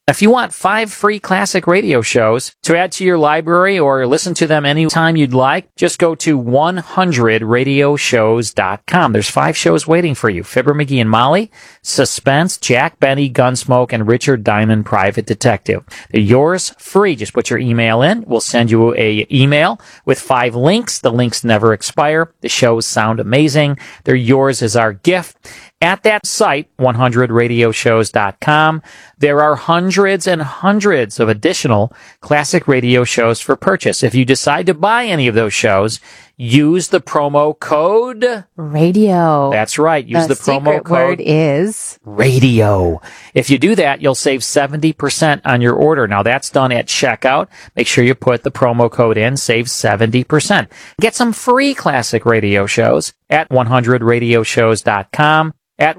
If you want 5 free classic radio shows to add to your library or listen to them anytime you'd like, just go to 100radioshows.com. There's 5 shows waiting for you. Fibber McGee and Molly, Suspense, Jack Benny, Gunsmoke, and Richard Diamond, Private Detective. They're yours free. Just put your email in. We'll send you a email with 5 links. The links never expire. The shows sound amazing. They're yours as our gift. At that site, 100radioshows.com, there are hundreds and hundreds of additional classic radio shows for purchase. If you decide to buy any of those shows, use the promo code radio. That's right. Use the promo code. Word is radio. If you do that, you'll save 70% on your order. Now that's done at checkout. Make sure you put the promo code in, save 70%. Get some free classic radio shows at 100radioshows.com. at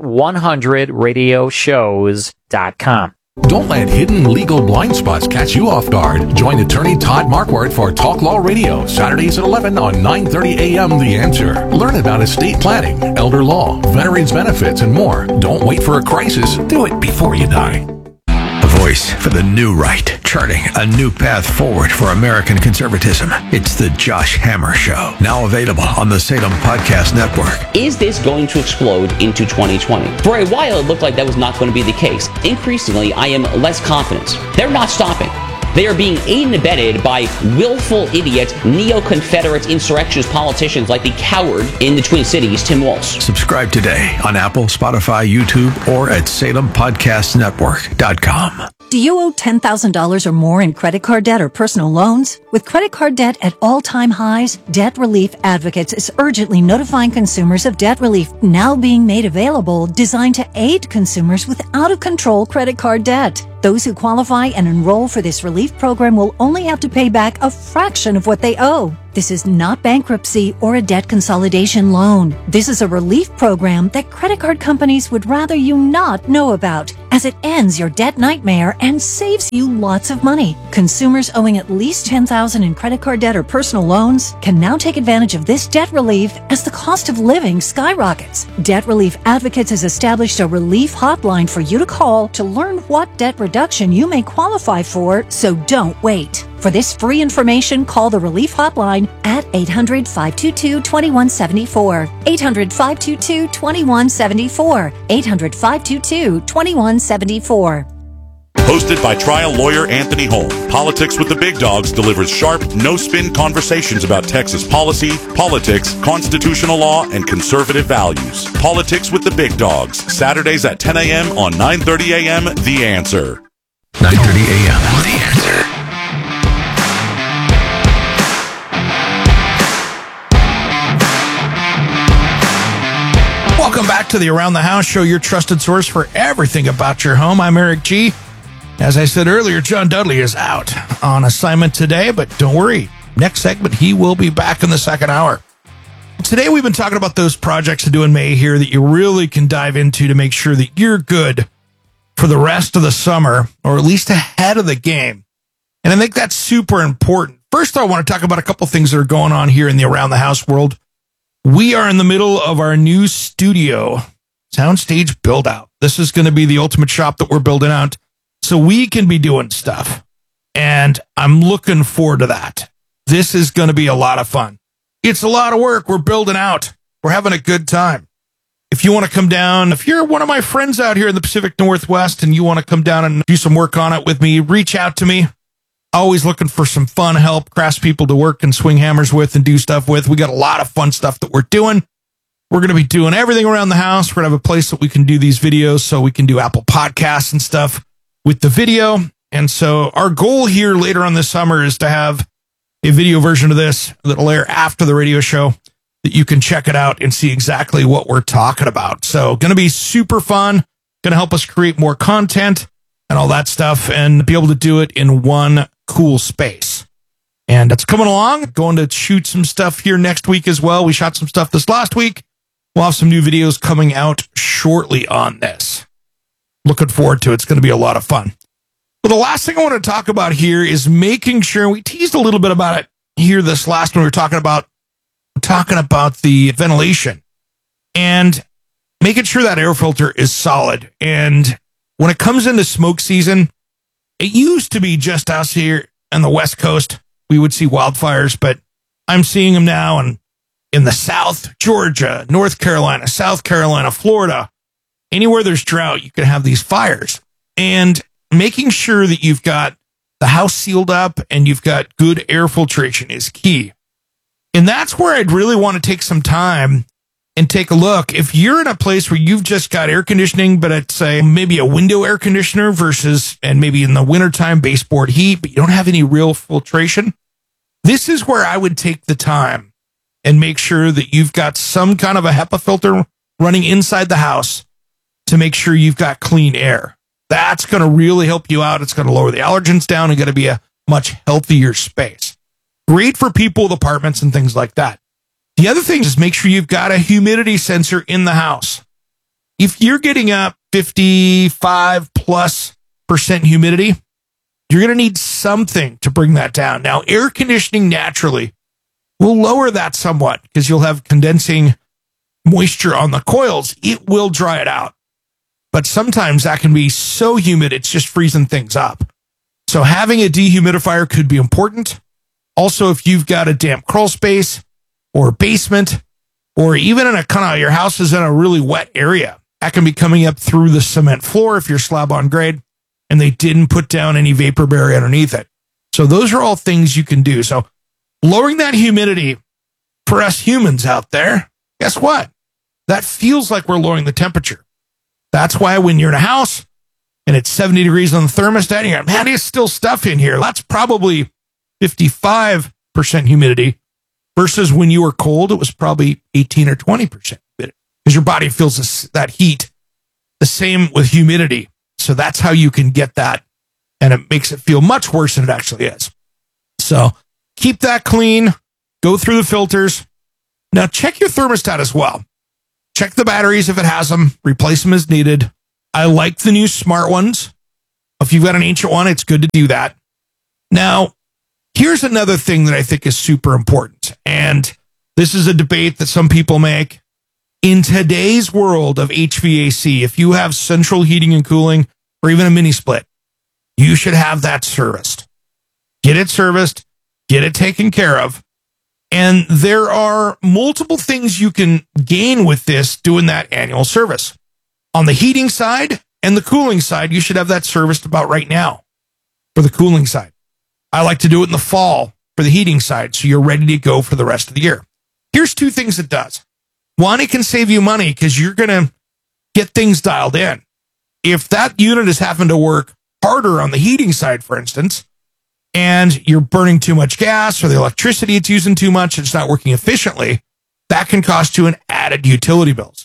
100radioshows.com. Don't let hidden legal blind spots catch you off guard. Join attorney Todd Marquardt for Talk Law Radio, Saturdays at 11 on 9:30 a.m. The Answer. Learn about estate planning, elder law, veterans benefits, and more. Don't wait for a crisis. Do it before you die. A voice for the new right, charting a new path forward for American conservatism. It's the Josh Hammer Show, now available on the Salem Podcast Network. Is this going to explode into 2020? For a while, it looked like that was not going to be the case. Increasingly, I am less confident. They're not stopping. They are being aided and abetted by willful idiots, neo-Confederate insurrectionist politicians like the coward in the Twin Cities, Tim Walz. Subscribe today on Apple, Spotify, YouTube, or at SalemPodcastNetwork.com. Do you owe $10,000 or more in credit card debt or personal loans? With credit card debt at all-time highs, Debt Relief Advocates is urgently notifying consumers of debt relief now being made available, designed to aid consumers with out-of-control credit card debt. Those who qualify and enroll for this relief program will only have to pay back a fraction of what they owe. This is not bankruptcy or a debt consolidation loan. This is a relief program that credit card companies would rather you not know about, as it ends your debt nightmare and saves you lots of money. Consumers owing at least $10,000 in credit card debt or personal loans can now take advantage of this debt relief as the cost of living skyrockets. Debt Relief Advocates has established a relief hotline for you to call to learn what debt reduction you may qualify for, so don't wait. For this free information, call the Relief Hotline at 800-522-2174. 800-522-2174. 800-522-2174. Hosted by trial lawyer Anthony Holm, Politics with the Big Dogs delivers sharp, no-spin conversations about Texas policy, politics, constitutional law, and conservative values. Politics with the Big Dogs, Saturdays at 10 a.m. on 9:30 a.m. The Answer. 9:30 a.m. The Answer. Welcome back to the Around the House Show, your trusted source for everything about your home. I'm Eric G. As I said earlier, John Dudley is out on assignment today, but don't worry. Next segment, he will be back in the second hour. Today, we've been talking about those projects to do in May here that you really can dive into to make sure that you're good for the rest of the summer, or at least ahead of the game. And I think that's super important. First, I want to talk about a couple things that are going on here in the Around the House world. We are in the middle of our new studio soundstage build out. This is going to be the ultimate shop that we're building out so we can be doing stuff. And I'm looking forward to that. This is going to be a lot of fun. It's a lot of work. We're building out. We're having a good time. If you want to come down, if you're one of my friends out here in the Pacific Northwest and you want to come down and do some work on it with me, reach out to me. Always looking for some fun help, crass people to work and swing hammers with and do stuff with. We got a lot of fun stuff that we're doing. We're going to be doing everything around the house. We're going to have a place that we can do these videos so we can do Apple Podcasts and stuff with the video. And so our goal here later on this summer is to have a video version of this that'll air after the radio show that you can check it out and see exactly what we're talking about. So going to be super fun, going to help us create more content and all that stuff and be able to do it in one cool space. And it's coming along. Going to shoot some stuff here next week as well. We shot some stuff this last week. We'll have some new videos coming out shortly on this. Looking forward to it. It's going to be a lot of fun. But the last thing I want to talk about here is making sure, we teased a little bit about it here this last one. We were talking about the ventilation and making sure that air filter is solid. And when it comes into smoke season, It used to be just us here on the West Coast. We would see wildfires, but I'm seeing them now in the South, Georgia, North Carolina, South Carolina, Florida. Anywhere there's drought, you can have these fires. And making sure that you've got the house sealed up and you've got good air filtration is key. And that's where I'd really want to take some time and take a look. If you're in a place where you've just got air conditioning, but it's maybe a window air conditioner and maybe in the wintertime baseboard heat, but you don't have any real filtration, this is where I would take the time and make sure that you've got some kind of a HEPA filter running inside the house to make sure you've got clean air. That's going to really help you out. It's going to lower the allergens down and going to be a much healthier space. Great for people with apartments and things like that. The other thing is make sure you've got a humidity sensor in the house. If you're getting up 55+% humidity, you're going to need something to bring that down. Now, air conditioning naturally will lower that somewhat because you'll have condensing moisture on the coils. It will dry it out. But sometimes that can be so humid, it's just freezing things up. So having a dehumidifier could be important. Also, if you've got a damp crawl space or basement, or even in a kind of your house is in a really wet area, that can be coming up through the cement floor if you're slab on grade and they didn't put down any vapor barrier underneath it. So those are all things you can do. So lowering that humidity for us humans out there, guess what? That feels like we're lowering the temperature. That's why when you're in a house and it's 70 degrees on the thermostat, you're like, man, there's still stuff in here. That's probably 55% humidity versus when you were cold, it was probably 18 or 20% humidity because your body feels that heat. The same with humidity. So that's how you can get that. And it makes it feel much worse than it actually is. So keep that clean. Go through the filters. Now check your thermostat as well. Check the batteries if it has them. Replace them as needed. I like the new smart ones. If you've got an ancient one, it's good to do that. Now, here's another thing that I think is super important. And this is a debate that some people make. In today's world of HVAC, if you have central heating and cooling or even a mini split, you should have that serviced. Get it serviced. Get it taken care of. And there are multiple things you can gain with this doing that annual service. On the heating side and the cooling side, you should have that serviced about right now for the cooling side. I like to do it in the fall for the heating side, so you're ready to go for the rest of the year. Here's two things it does. One, it can save you money because you're going to get things dialed in. If that unit is having to work harder on the heating side, for instance, and you're burning too much gas or the electricity it's using too much, it's not working efficiently, that can cost you an added utility bills.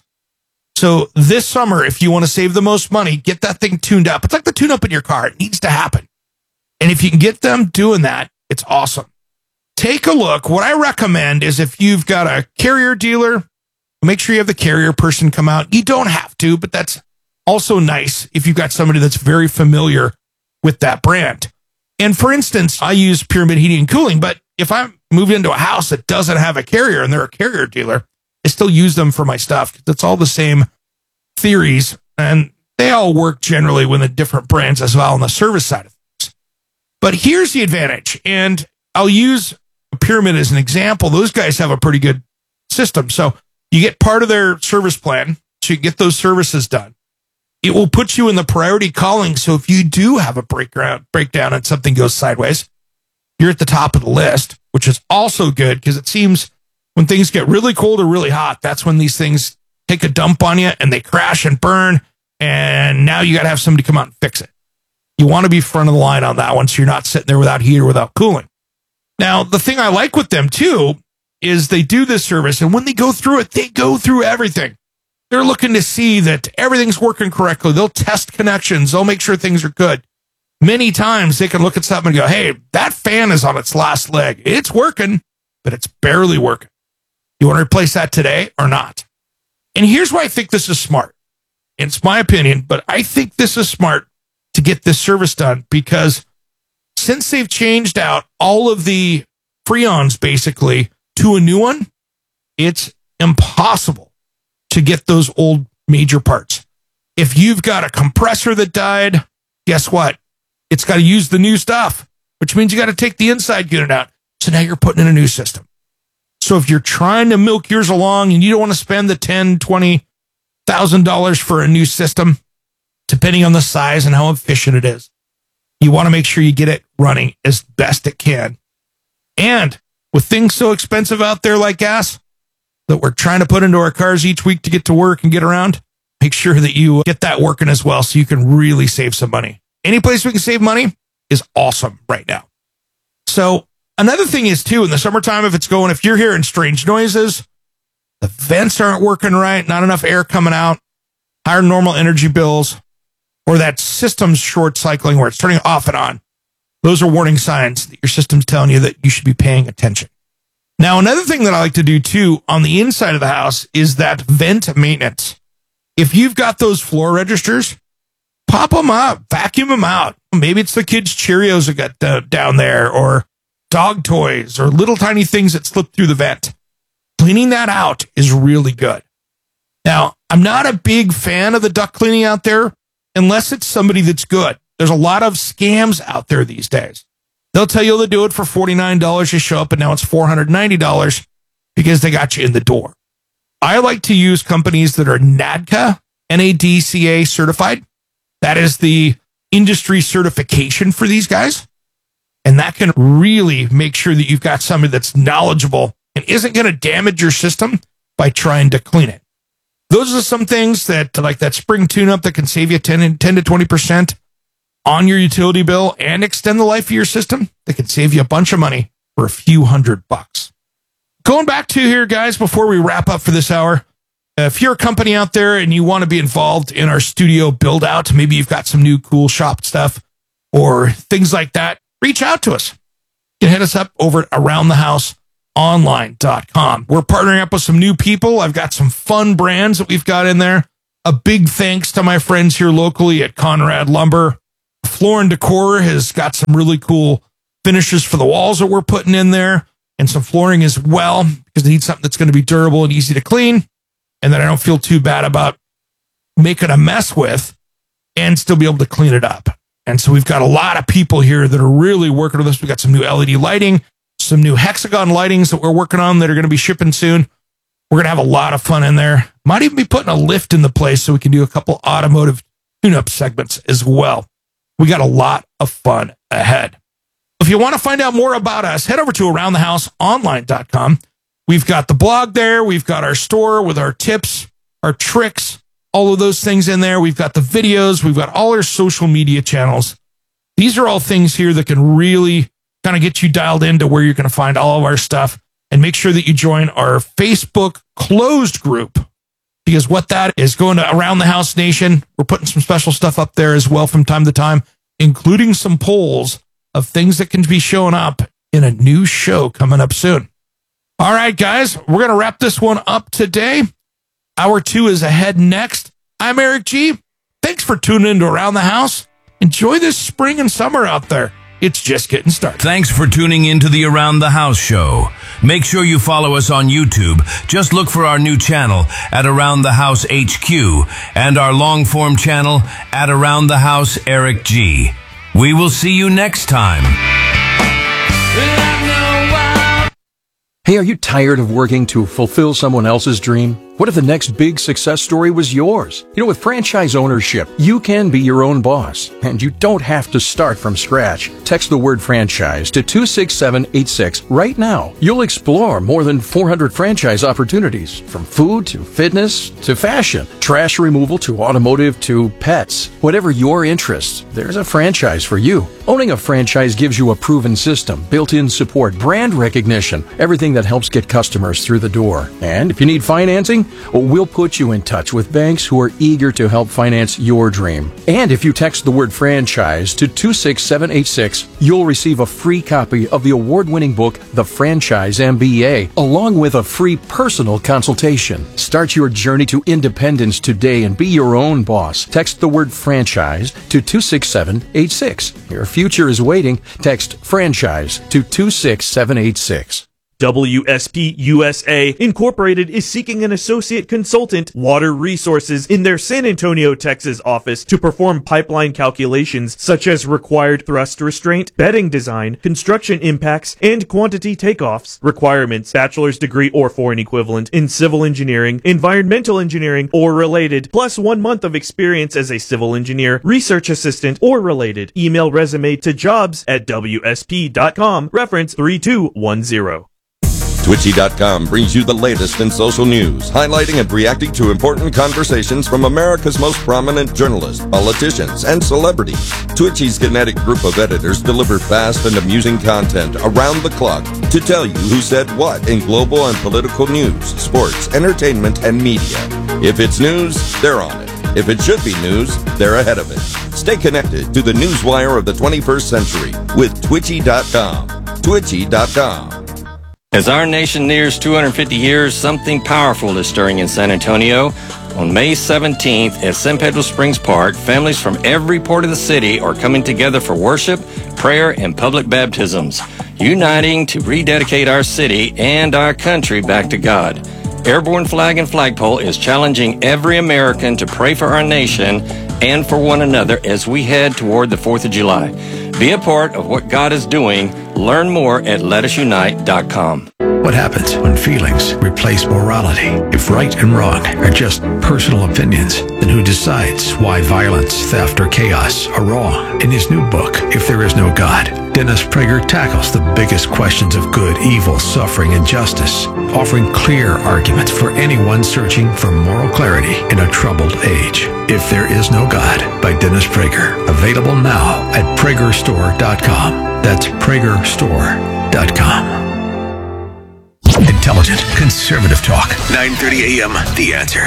So this summer, if you want to save the most money, get that thing tuned up. It's like the tune up in your car. It needs to happen. And if you can get them doing that, it's awesome. Take a look. What I recommend is if you've got a Carrier dealer, make sure you have the Carrier person come out. You don't have to, but that's also nice if you've got somebody that's very familiar with that brand. And for instance, I use Pyramid Heating and Cooling, but if I'm moving into a house that doesn't have a Carrier and they're a Carrier dealer, I still use them for my stuff. It's all the same theories, and they all work generally with the different brands as well on the service side of things. But here's the advantage, and I'll use Pyramid as an example. Those guys have a pretty good system. So you get part of their service plan, so you get those services done. It will put you in the priority calling. So if you do have a breakdown and something goes sideways, you're at the top of the list, which is also good because it seems when things get really cold or really hot, that's when these things take a dump on you and they crash and burn. And now you got to have somebody come out and fix it. You want to be front of the line on that one so you're not sitting there without heat or without cooling. Now, the thing I like with them too is they do this service, and when they go through it, they go through everything. They're looking to see that everything's working correctly. They'll test connections. They'll make sure things are good. Many times they can look at something and go, hey, that fan is on its last leg. It's working, but it's barely working. You want to replace that today or not? And here's why I think this is smart. It's my opinion, but I think this is smart to get this service done because since they've changed out all of the Freons basically to a new one, it's impossible to get those old major parts. If you've got a compressor that died, guess what? it's got to use the new stuff, which means you got to take the inside unit out. So now you're putting in a new system. So if you're trying to milk yours along and you don't want to spend the $10,000, $20,000 for a new system, depending on the size and how efficient it is, you want to make sure you get it running as best it can. And with things so expensive out there like gas that we're trying to put into our cars each week to get to work and get around, make sure that you get that working as well so you can really save some money. Any place we can save money is awesome right now. So another thing is, too, in the summertime, if you're hearing strange noises, the vents aren't working right, not enough air coming out, higher than normal energy bills, or that system's short cycling where it's turning off and on, those are warning signs that your system's telling you that you should be paying attention. Now, another thing that I like to do, too, on the inside of the house is that vent maintenance. If you've got those floor registers, pop them up, vacuum them out. Maybe it's the kids' Cheerios that got down there, or dog toys, or little tiny things that slip through the vent. Cleaning that out is really good. Now, I'm not a big fan of the duct cleaning out there unless it's somebody that's good. There's a lot of scams out there these days. They'll tell you they'll do it for $49. You show up and now it's $490 because they got you in the door. I like to use companies that are NADCA, NADCA certified. That is the industry certification for these guys. And that can really make sure that you've got somebody that's knowledgeable and isn't going to damage your system by trying to clean it. Those are some things that, like that spring tune-up, that can save you 10 to 20% on your utility bill and extend the life of your system. That can save you a bunch of money for a few $100. Going back to here, guys, before we wrap up for this hour, if you're a company out there and you want to be involved in our studio build out, maybe you've got some new cool shop stuff or things like that, reach out to us. You can hit us up over at aroundthehousеonline.com. We're partnering up with some new people. I've got some fun brands that we've got in there. A big thanks to my friends here locally at Conrad Lumber. Floor and Decor has got some really cool finishes for the walls that we're putting in there, and some flooring as well, because they need something that's going to be durable and easy to clean, and that I don't feel too bad about making a mess with and still be able to clean it up. And so we've got a lot of people here that are really working with us. We've got some new LED lighting, some new hexagon lightings that we're working on that are going to be shipping soon. We're going to have a lot of fun in there. Might even be putting a lift in the place so we can do a couple automotive tune-up segments as well. We got a lot of fun ahead. If you want to find out more about us, head over to aroundthehouseonline.com. We've got the blog there. We've got our store with our tips, our tricks, all of those things in there. We've got the videos. We've got all our social media channels. These are all things here that can really kind of get you dialed into where you're going to find all of our stuff, and make sure that you join our Facebook closed group, because what that is going to Around the House Nation. We're putting some special stuff up there as well from time to time, including some polls of things that can be showing up in a new show coming up soon. All right, guys, we're going to wrap this one up today. Hour 2 is ahead next. I'm Eric G. Thanks for tuning in to Around the House. Enjoy this spring and summer out there. It's just getting started. Thanks for tuning into the Around the House show. Make sure you follow us on YouTube. Just look for our new channel at Around the House HQ and our long form channel at Around the House Eric G. We will see you next time. Hey, are you tired of working to fulfill someone else's dream? What if the next big success story was yours? You know, with franchise ownership, you can be your own boss, and you don't have to start from scratch. Text the word franchise to 26786 right now. You'll explore more than 400 franchise opportunities, from food to fitness to fashion, trash removal to automotive to pets. Whatever your interests, there's a franchise for you. Owning a franchise gives you a proven system, built-in support, brand recognition, everything that helps get customers through the door. And if you need financing, we'll put you in touch with banks who are eager to help finance your dream. And if you text the word franchise to 26786, you'll receive a free copy of the award-winning book, The Franchise MBA, along with a free personal consultation. Start your journey to independence today and be your own boss. Text the word franchise to 26786. Your future is waiting. Text franchise to 26786. WSP USA Incorporated is seeking an associate consultant, water resources, in their San Antonio, Texas office to perform pipeline calculations such as required thrust restraint, bedding design, construction impacts, and quantity takeoffs. Requirements: bachelor's degree or foreign equivalent in civil engineering, environmental engineering, or related, plus 1 month of experience as a civil engineer, research assistant, or related. Email resume to jobs@WSP.com. Reference 3210. Twitchy.com brings you the latest in social news, highlighting and reacting to important conversations from America's most prominent journalists, politicians, and celebrities. Twitchy's kinetic group of editors deliver fast and amusing content around the clock to tell you who said what in global and political news, sports, entertainment, and media. If it's news, they're on it. If it should be news, they're ahead of it. Stay connected to the newswire of the 21st century with Twitchy.com. Twitchy.com. As our nation nears 250 years, something powerful is stirring in San Antonio. On May 17th at San Pedro Springs Park, families from every part of the city are coming together for worship, prayer, and public baptisms, uniting to rededicate our city and our country back to God. Airborne Flag and Flagpole is challenging every American to pray for our nation and for one another as we head toward the 4th of July. Be a part of what God is doing. Learn more at letasunite.com. What happens when feelings replace morality? If right and wrong are just personal opinions, then who decides why violence, theft, or chaos are wrong? In his new book, If There Is No God, Dennis Prager tackles the biggest questions of good, evil, suffering, and justice, offering clear arguments for anyone searching for moral clarity in a troubled age. If There Is No God by Dennis Prager. Available now at PragerStore.com. That's PragerStore.com. Intelligent, conservative talk. 9:30 a.m. The Answer.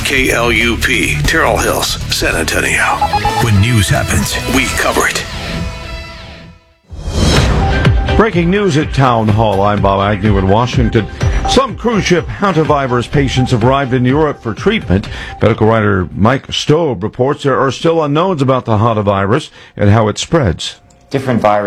KLUP, Terrell Hills, San Antonio. When news happens, we cover it. Breaking news at Town Hall. I'm Bob Agnew in Washington. Some cruise ship hantavirus patients have arrived in Europe for treatment. Medical writer Mike Stobe reports there are still unknowns about the hantavirus and how it spreads. Different viruses